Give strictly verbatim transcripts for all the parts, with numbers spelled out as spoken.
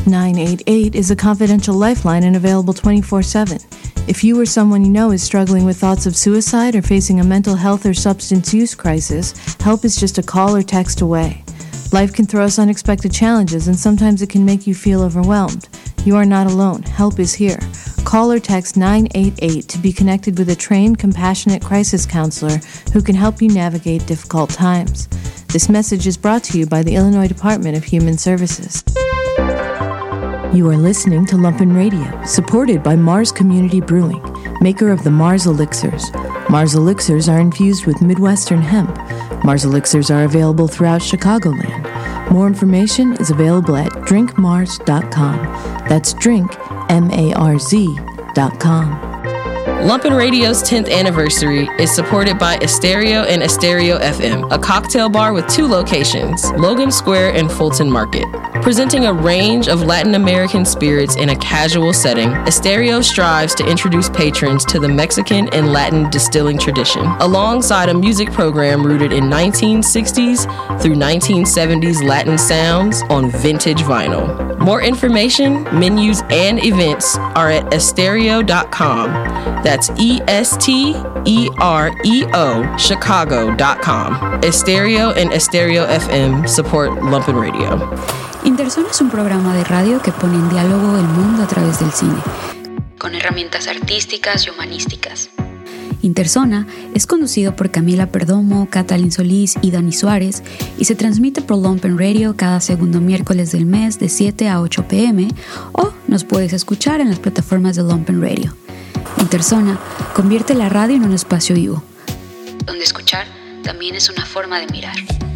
nine eight eight is a confidential lifeline and available twenty-four seven. If you or someone you know is struggling with thoughts of suicide or facing a mental health or substance use crisis, help is just a call or text away. Life can throw us unexpected challenges, and sometimes it can make you feel overwhelmed. You are not alone. Help is here. Call or text nine eight eight to be connected with a trained, compassionate crisis counselor who can help you navigate difficult times. This message is brought to you by the Illinois Department of Human Services. You are listening to Lumpen Radio, supported by Mars Community Brewing, maker of the Mars Elixirs. Mars Elixirs are infused with Midwestern hemp. Mars Elixirs are available throughout Chicagoland. More information is available at drink mars dot com. That's drink, M A R Z, dot com. Lumpen Radio's tenth anniversary is supported by Estereo and Estereo F M, a cocktail bar with two locations, Logan Square and Fulton Market. Presenting a range of Latin American spirits in a casual setting, Estereo strives to introduce patrons to the Mexican and Latin distilling tradition, alongside a music program rooted in nineteen sixties through nineteen seventies Latin sounds on vintage vinyl. More information, menus, and events are at estereo dot com. That's E S T E R E O, Chicago dot com. Estereo and Estereo F M support Lumpen Radio. Interzona es un programa de radio que pone en diálogo el mundo a través del cine, con herramientas artísticas y humanísticas. Interzona es conducido por Camila Perdomo, Catalin Solís y Dani Suárez y se transmite por Lumpen Radio cada segundo miércoles del mes de siete a ocho pm o nos puedes escuchar en las plataformas de Lumpen Radio. Interzona convierte la radio en un espacio vivo, donde escuchar también es una forma de mirar.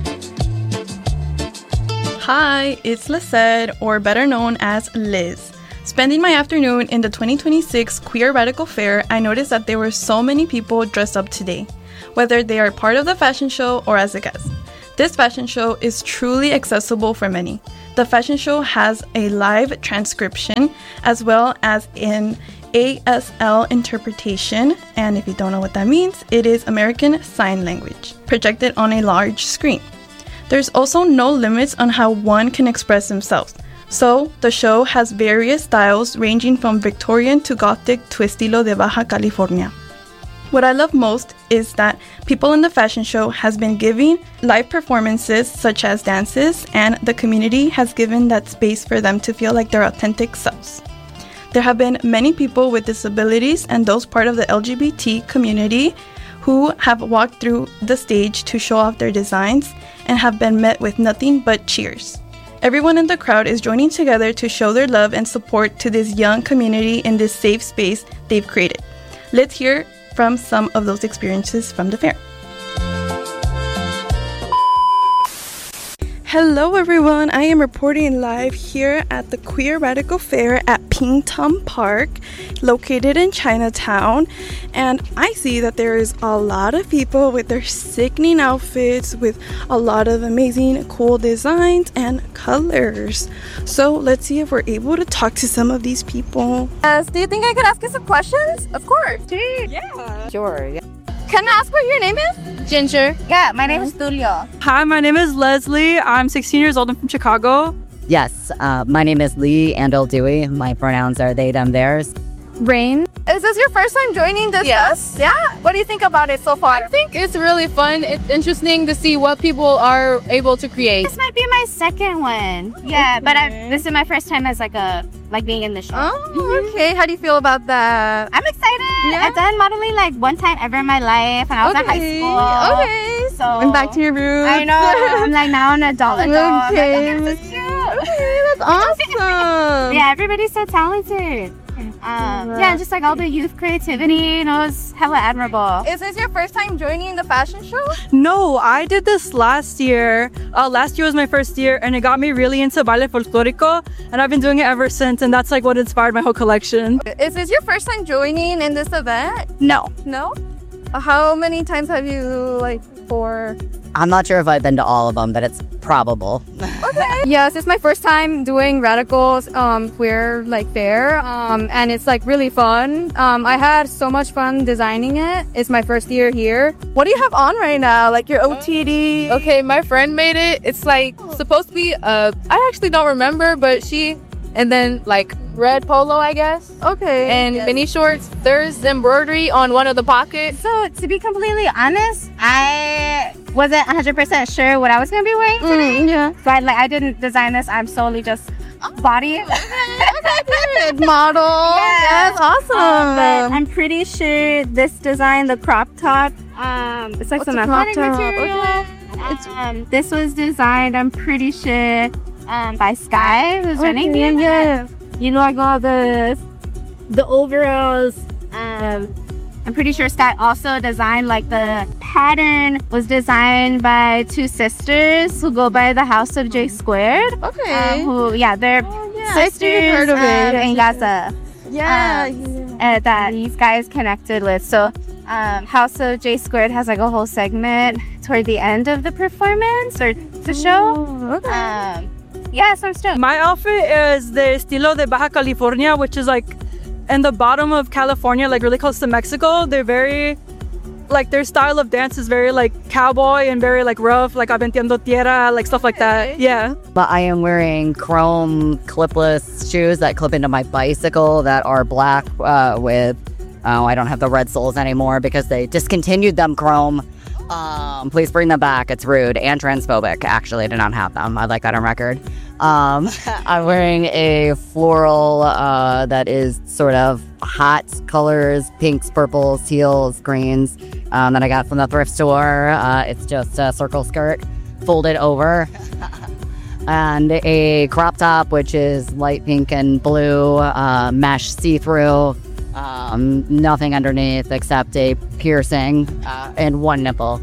Hi, it's Lisette, or better known as Liz. Spending my afternoon in the twenty twenty-six Queer Radical Fair, I noticed that there were so many people dressed up today, whether they are part of the fashion show or as a guest. This fashion show is truly accessible for many. The fashion show has a live transcription as well as an A S L interpretation, and if you don't know what that means, it is American Sign Language, projected on a large screen. There's also no limits on how one can express themselves. So, the show has various styles ranging from Victorian to Gothic to estilo de Baja California. What I love most is that people in the fashion show has been giving live performances such as dances, and the community has given that space for them to feel like their authentic selves. There have been many people with disabilities and those part of the L G B T community who have walked through the stage to show off their designs and have been met with nothing but cheers. Everyone in the crowd is joining together to show their love and support to this young community in this safe space they've created. Let's hear from some of those experiences from the fair. Hello everyone, I am reporting live here at the Queer Radical Fair at Pingtung Park, located in Chinatown, and I see that there is a lot of people with their sickening outfits with a lot of amazing cool designs and colors. So let's see if we're able to talk to some of these people. Yes, do you think I could ask you some questions? Of course. Yeah. Sure. Yeah. Can I ask what your name is? Ginger. Yeah, my name is Tulio. Hi, my name is Leslie. I'm sixteen years old. I'm from Chicago. Yes, uh, my name is Lee Andel Dewey. My pronouns are they, them, theirs. Rain. Is this your first time joining this? Yes. Fest? Yeah. What do you think about it so far? I think it's really fun. It's interesting to see what people are able to create. This might be my second one. Yeah, okay. But I've, this is my first time as like a like being in the show. Oh, okay. How do you feel about that? I'm excited. Yeah. I've done modeling like one time ever in my life, and I was okay. in high school. Okay. So I'm back to your roots. I know. I'm like now an adult. adult. Okay. Like, oh, this is cute. Okay, that's awesome. Yeah, everybody's so talented. Um, yeah, just like all the youth creativity, you know, it's hella admirable. Is this your first time joining the fashion show? No, I did this last year. Uh, last year was my first year, and it got me really into baile folklorico, and I've been doing it ever since, and that's like what inspired my whole collection. Is this your first time joining in this event? No. No? How many times have you, like, for... I'm not sure if I've been to all of them, but it's probable. Okay. Yes, it's my first time doing Radical's um, queer like fair, um, and it's like really fun. Um, I had so much fun designing it. It's my first year here. What do you have on right now? Like your O T D? Okay, my friend made it. It's like supposed to be, uh, I actually don't remember, but she and then like red polo, I guess. Okay. And yes. mini shorts. There's embroidery on one of the pockets. So to be completely honest, I wasn't one hundred percent sure what I was going to be wearing today. Mm, yeah. So I, like, I didn't design this. I'm solely just body. Model. Yeah. Yes, awesome. Um, but I'm pretty sure this design, the crop top, um, it's like What's some a crop athletic top? material. Okay. Um, this was designed, I'm pretty sure, um, by Sky, who's okay, running the yeah. You know, like all the the overalls. Um, I'm pretty sure Sky also designed, like, the pattern was designed by two sisters who go by the House of J Squared. Okay. Um, who, yeah, they're oh, yeah, sisters I heard of it. um, in Gaza. Yeah. Um, uh, that these guys connected with. So, um, House of J Squared has like a whole segment toward the end of the performance or the show. Oh, okay. Um, yeah, so I'm stoked. My outfit is the estilo de Baja California, which is like in the bottom of California, like really close to Mexico. They're very, like their style of dance is very like cowboy and very like rough, like aventiendo tierra, like stuff like that. Yeah. But I am wearing chrome clipless shoes that clip into my bicycle that are black uh, with, oh, I don't have the red soles anymore because they discontinued them chrome. Um, please bring them back. It's rude and transphobic, actually, to not have them. I'd like that on record. Um, I'm wearing a floral uh, that is sort of hot colors, pinks, purples, teals, greens, um, that I got from the thrift store. Uh, it's just a circle skirt folded over. And a crop top, which is light pink and blue, uh, mesh see-through. Um, nothing underneath except a piercing uh, and one nipple.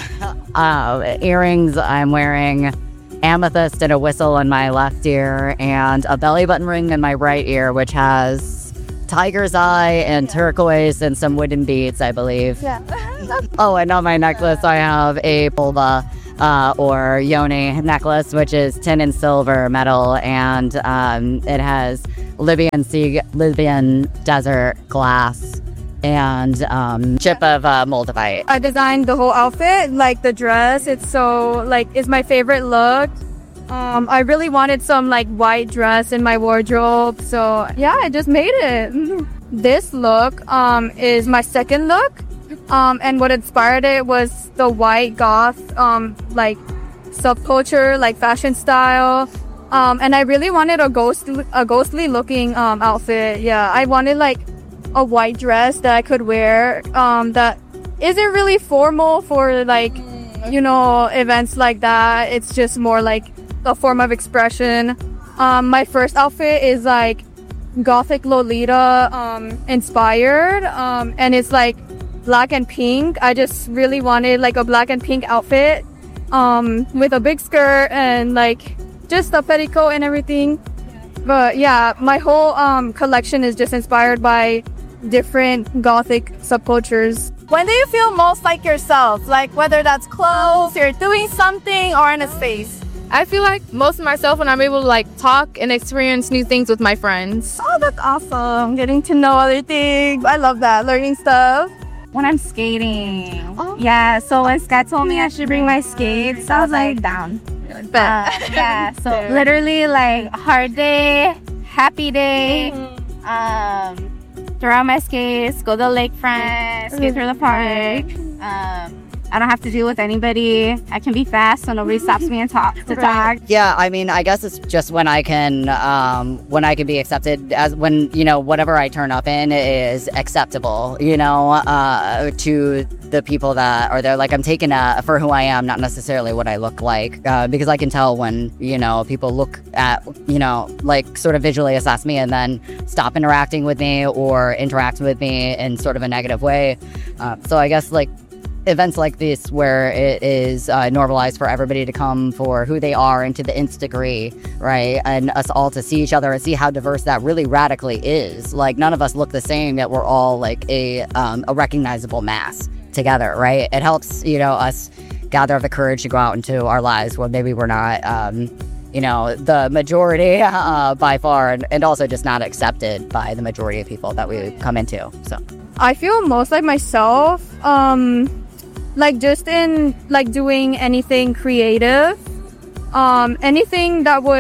uh, earrings, I'm wearing amethyst and a whistle in my left ear and a belly button ring in my right ear, which has tiger's eye and yeah. turquoise and some wooden beads, I believe. Yeah. Oh, and on my necklace, I have a vulva uh, or yoni necklace, which is tin and silver metal, and um, it has Libyan sea, Libyan desert glass and um, chip of uh, moldavite. I designed the whole outfit, like the dress. It's so, like, it's my favorite look. Um, I really wanted some, like, white dress in my wardrobe. So, yeah, I just made it. This look um, is my second look. Um, and what inspired it was the white goth, um, like, subculture, like, fashion style. Um, and I really wanted a ghost, a ghostly looking um, outfit. Yeah, I wanted, like, a white dress that I could wear um, that isn't really formal for, like, you know, events like that. It's just more like a form of expression. Um, my first outfit is like gothic Lolita um, inspired, um, and it's like black and pink. I just really wanted like a black and pink outfit um, with a big skirt and like just a petticoat and everything. But yeah, my whole um, collection is just inspired by different gothic subcultures. When do you feel most like yourself? Like whether that's clothes, you're doing something, or in a space? I feel like most of myself when I'm able to like talk and experience new things with my friends. Oh, that's awesome. Getting to know other things. I love that. Learning stuff. When I'm skating. Oh. Yeah, so when Scott told me I should bring my skates, I was like, down. But uh, yeah, so literally like hard day, happy day, mm-hmm. um, throw out my skates, go to the lakefront, skate through the park. Um, I don't have to deal with anybody. I can be fast, so nobody stops me and talks to talk. Yeah, I mean, I guess it's just when I can, um, when I can be accepted as when, you know, whatever I turn up in is acceptable, you know, uh, to the people that are there. Like, I'm taken uh, for who I am, not necessarily what I look like, uh, because I can tell when, you know, people look at, you know, like sort of visually assess me and then stop interacting with me or interact with me in sort of a negative way. Uh, so I guess, like, events like this where it is uh, normalized for everybody to come for who they are and to the nth degree, right? And us all to see each other and see how diverse that really radically is. Like, none of us look the same, yet we're all like a um, a recognizable mass together, right? It helps, you know, us gather the courage to go out into our lives when maybe we're not, um, you know, the majority uh, by far, and, and also just not accepted by the majority of people that we come into, so. I feel most like myself, um, like just in like doing anything creative, um, anything that would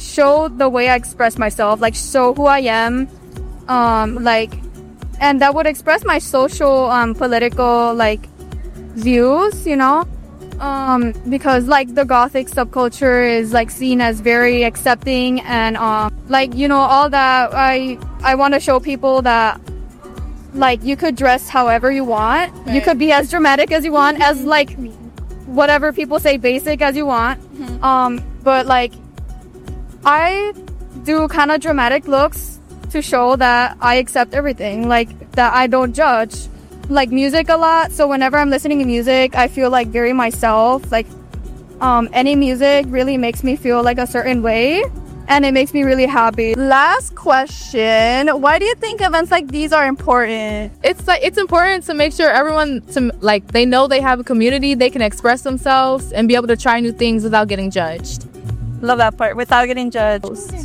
show the way I express myself, like show who I am, um, like, and that would express my social, um, political, like, views, you know, um, because like the Gothic subculture is like seen as very accepting and, um, like, you know, all that. I I want to show people that, like, you could dress however you want, right. You could be as dramatic as you want, mm-hmm. as like whatever people say basic as you want, mm-hmm. um, but like I do kind of dramatic looks to show that I accept everything, like that I don't judge. Like music a lot, so whenever I'm listening to music, I feel like very myself. Like um, any music really makes me feel like a certain way, and it makes me really happy. Last question: why do you think events like these are important? It's like it's important to make sure everyone to like they know they have a community, they can express themselves and be able to try new things without getting judged. Love that part, without getting judged.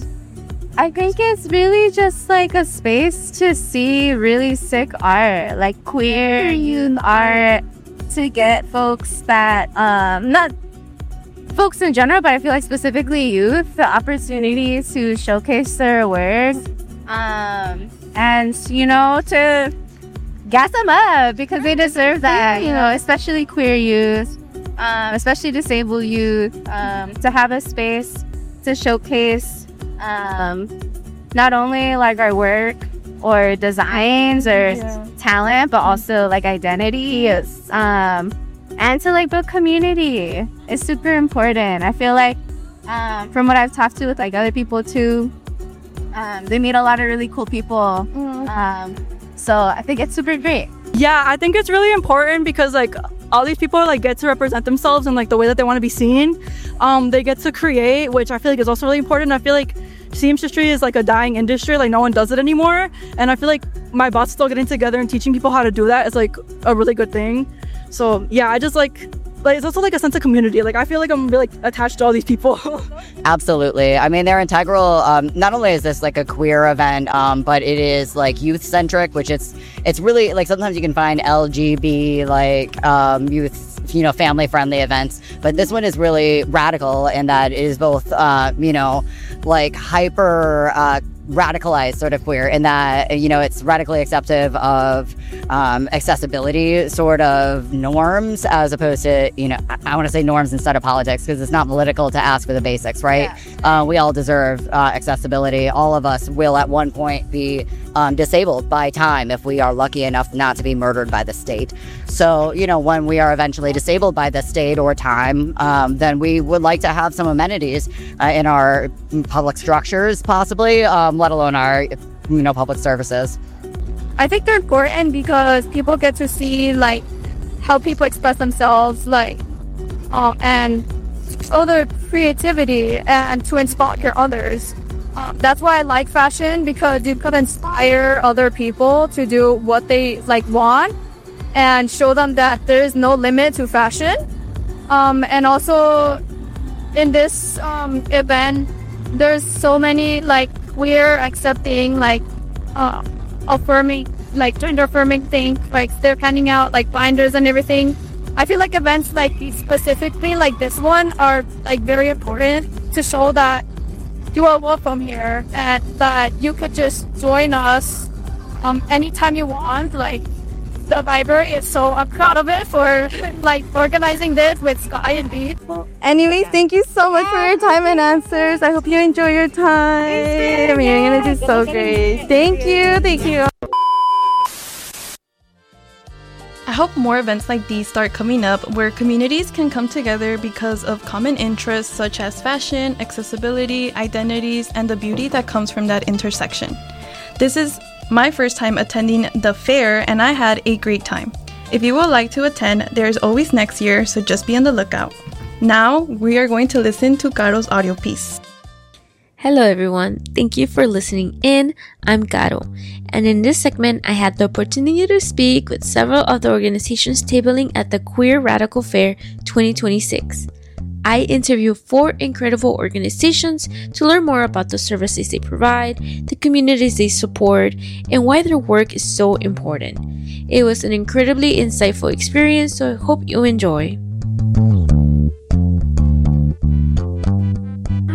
I think it's really just like a space to see really sick art, like queer youth art, to get folks that, um, not folks in general, but I feel like specifically youth, the opportunity to showcase their work, um, and, you know, to gas them up because they deserve that, you know, especially queer youth, um, especially disabled youth, um, to have a space to showcase um not only like our work or designs or yeah. talent, but also like identity, um and to like build community is super important. I feel like um from what I've talked to with like other people too, um they meet a lot of really cool people, mm. um so I think it's super great. Yeah, I think it's really important because like all these people like get to represent themselves in like the way that they want to be seen. Um, they get to create, which I feel like is also really important. I feel like seamstressy is like a dying industry, like no one does it anymore. And I feel like my bots still getting together and teaching people how to do that is like a really good thing. So yeah, I just like like it's also like a sense of community. Like I feel like I'm really like, attached to all these people. Absolutely. I mean, they're integral. Um, not only is this like a queer event, um, but it is like youth centric, which it's it's really like sometimes you can find L G B like um, youth, you know, family friendly events, but this one is really radical in that it is both, uh, you know, like hyper uh, radicalized sort of queer in that, you know, it's radically acceptive of um, accessibility sort of norms as opposed to, you know, I, I want to say norms instead of politics because it's not political to ask for the basics, right? Yeah. Uh, we all deserve uh, accessibility. All of us will at one point be um, disabled by time if we are lucky enough not to be murdered by the state. So, you know, when we are eventually disabled by the state or time, um, then we would like to have some amenities uh, in our public structures, possibly, um, let alone our, you know, public services. I think they're important because people get to see like how people express themselves, like, uh, and other creativity, and to inspire others. Um, that's why I like fashion, because you could inspire other people to do what they like want and show them that there is no limit to fashion. Um, and also in this um, event, there's so many like queer accepting, like uh, affirming, like gender affirming things. Like they're handing out like binders and everything. I feel like events like specifically like this one are like very important to show that you are welcome here and that you could just join us um, anytime you want. Like the Viber is so I'm proud of it for like organizing this with Sky and Beat. Anyways, thank you so much for your time and answers. I hope you enjoy your time. You're gonna do so great. Thank you, thank you. I hope more events like these start coming up where communities can come together because of common interests such as fashion, accessibility, identities, and the beauty that comes from that intersection. This is my first time attending the fair and I had a great time. If you would like to attend, there's always next year, so just be on the lookout. Now, we are going to listen to Caro's audio piece. Hello everyone, thank you for listening in. I'm Caro, and in this segment I had the opportunity to speak with several of the organizations tabling at the Queer Radical Fair twenty twenty-six. I interviewed four incredible organizations to learn more about the services they provide, the communities they support, and why their work is so important. It was an incredibly insightful experience, so I hope you enjoy.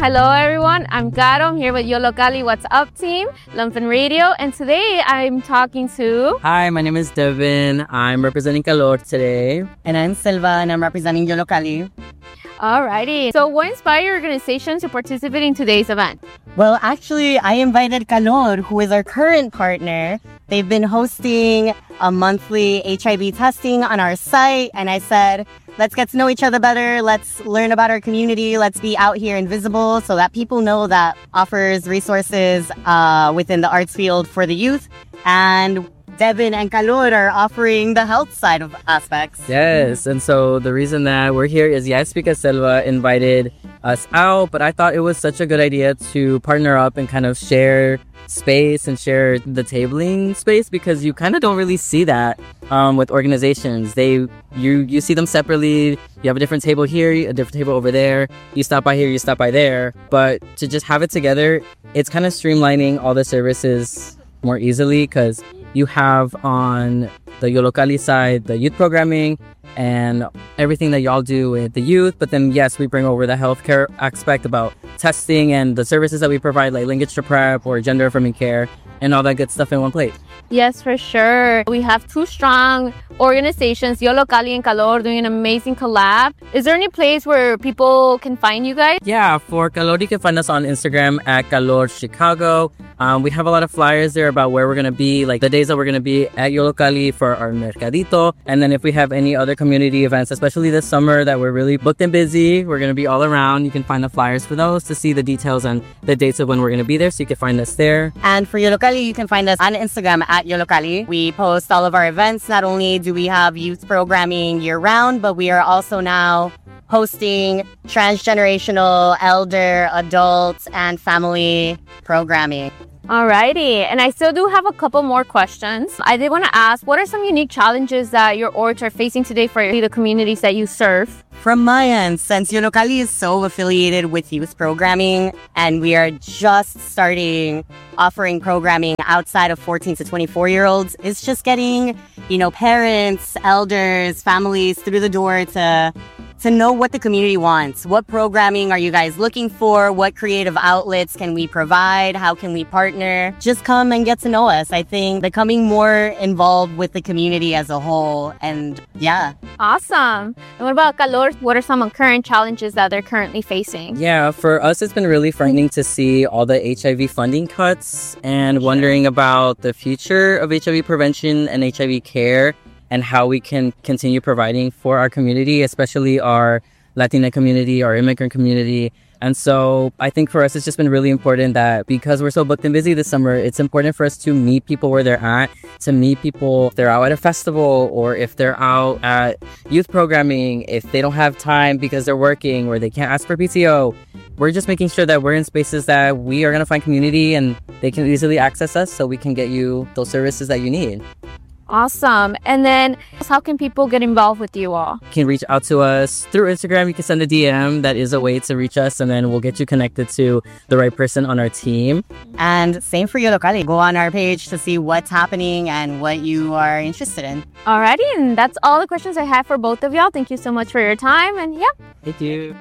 Hello everyone, I'm Caro. I'm here with Yollocalli What's Up team, Lumpen Radio, and today I'm talking to... Hi, my name is Devin. I'm representing Calor today. And I'm Silva, and I'm representing Yollocalli. Alrighty. So what inspired your organization to participate in today's event? Well, actually, I invited Calor, who is our current partner. They've been hosting a monthly H I V testing on our site, and I said, let's get to know each other better. Let's learn about our community. Let's be out here and visible so that people know that offers resources uh, within the arts field for the youth. And Devin and Calor are offering the health side of aspects. Yes, and so the reason that we're here is, yes, because Selva invited us out, but I thought it was such a good idea to partner up and kind of share space and share the tabling space, because you kind of don't really see that um, with organizations. They you you see them separately. You have a different table here, a different table over there. You stop by here, you stop by there. But to just have it together, it's kind of streamlining all the services more easily, because you have on the Yollocalli side the youth programming and everything that y'all do with the youth. But then, yes, we bring over the healthcare aspect about testing and the services that we provide, like linkage to PrEP or gender affirming care and all that good stuff in one plate. Yes, for sure. We have two strong organizations, Yollocalli and Calor, doing an amazing collab. Is there any place where people can find you guys? Yeah, for Calor, you can find us on Instagram at Calor Chicago. Um, we have a lot of flyers there about where we're going to be, like the days that we're going to be at Yollocalli for our Mercadito. And then if we have any other community events, especially this summer that we're really booked and busy, we're going to be all around. You can find the flyers for those to see the details and the dates of when we're going to be there, so you can find us there. And for Yollocalli, you can find us on Instagram at Yollocalli. We post all of our events. Not only do we have youth programming year-round, but we are also now hosting transgenerational, elder, adult, and family programming. Alrighty, and I still do have a couple more questions. I did want to ask, what are some unique challenges that your orgs are facing today for the communities that you serve? From my end, since Yollocalli is so affiliated with youth programming, and we are just starting offering programming outside of fourteen to twenty-four year olds, it's just getting, you know, parents, elders, families through the door to to know what the community wants. What programming are you guys looking for? What creative outlets can we provide? How can we partner? Just come and get to know us. I think becoming more involved with the community as a whole. And yeah. Awesome. And what about Calor? What are some current challenges that they're currently facing? Yeah, for us, it's been really frightening to see all the H I V funding cuts and wondering about the future of H I V prevention and H I V care, and how we can continue providing for our community, especially our Latina community, our immigrant community. And so I think for us, it's just been really important that because we're so booked and busy this summer, it's important for us to meet people where they're at, to meet people if they're out at a festival or if they're out at youth programming, if they don't have time because they're working or they can't ask for P T O. We're just making sure that we're in spaces that we are going to find community and they can easily access us, so we can get you those services that you need. Awesome. And then how can people get involved with you all? You can reach out to us through Instagram. You can send a D M. That is a way to reach us, and then we'll get you connected to the right person on our team. And same for Yollocalli. Go on our page to see what's happening and what you are interested in. Alrighty, and that's all the questions I have for both of y'all. Thank you so much for your time, and yeah. Thank you.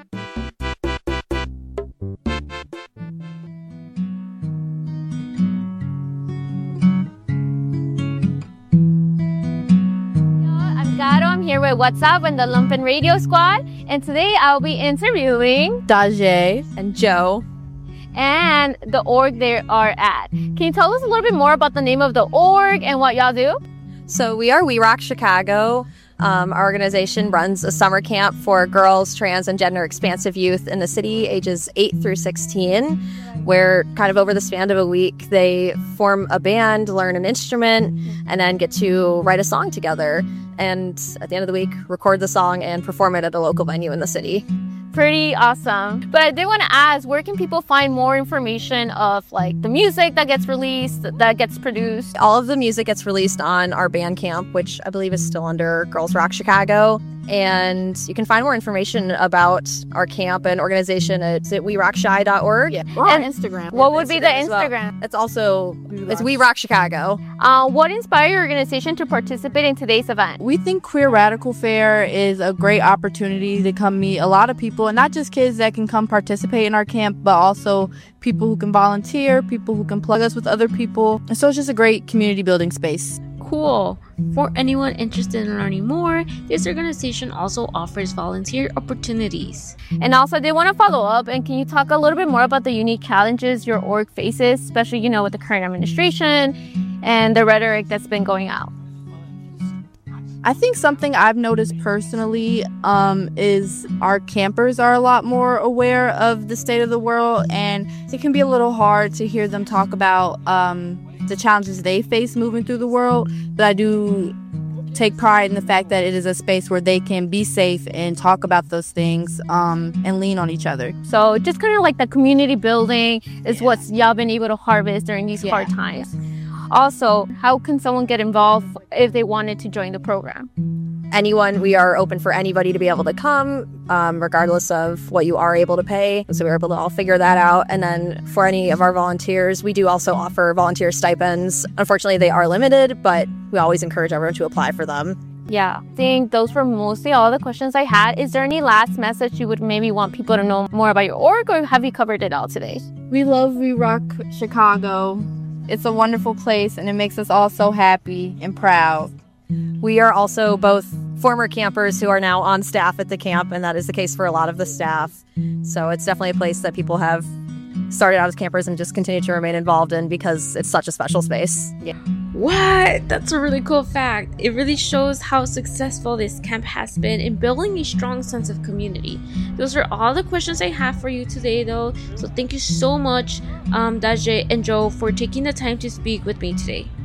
I'm here with What's Up and the Lumpen Radio Squad, and today I'll be interviewing Daje and Joe and the org they are at. Can you tell us a little bit more about the name of the org and what y'all do? So we are We Rock Chicago. Um, our organization runs a summer camp for girls, trans, and gender expansive youth in the city, ages eight through sixteen, where kind of over the span of a week, they form a band, learn an instrument, and then get to write a song together. And at the end of the week, record the song and perform it at a local venue in the city. Pretty awesome. But I did want to ask, where can people find more information of like the music that gets released, that gets produced? All of the music gets released on our Bandcamp, which I believe is still under Girls Rock Chicago. And you can find more information about our camp and organization at, at we rock chi dot org. Yeah, we're on Instagram. What would Instagram be the Instagram? Well. It's also, it's We Rock Chicago. Uh, what inspired your organization to participate in today's event? We think Queer Radical Fair is a great opportunity to come meet a lot of people people, and not just kids that can come participate in our camp, but also people who can volunteer, people who can plug us with other people. And so it's just a great community building space. Cool. For anyone interested in learning more, this organization also offers volunteer opportunities. And also, they want to follow up. And can you talk a little bit more about the unique challenges your org faces, especially, you know, with the current administration and the rhetoric that's been going out? I think something I've noticed personally um, is our campers are a lot more aware of the state of the world, and it can be a little hard to hear them talk about um, the challenges they face moving through the world. But I do take pride in the fact that it is a space where they can be safe and talk about those things um, and lean on each other. So just kind of like the community building is yeah. what y'all been able to harvest during these yeah. hard times. Also, how can someone get involved if they wanted to join the program? Anyone, we are open for anybody to be able to come, um, regardless of what you are able to pay. So we're able to all figure that out. And then for any of our volunteers, we do also offer volunteer stipends. Unfortunately, they are limited, but we always encourage everyone to apply for them. Yeah, I think those were mostly all the questions I had. Is there any last message you would maybe want people to know more about your org, or have you covered it all today? We love We Rock Chicago. It's a wonderful place, and it makes us all so happy and proud. We are also both former campers who are now on staff at the camp, and that is the case for a lot of the staff. So it's definitely a place that people have started out as campers and just continue to remain involved in because it's such a special space. Yeah. What? That's a really cool fact. It really shows how successful this camp has been in building a strong sense of community. Those are all the questions I have for you today, though. So thank you so much, um, Daje and Joe, for taking the time to speak with me today.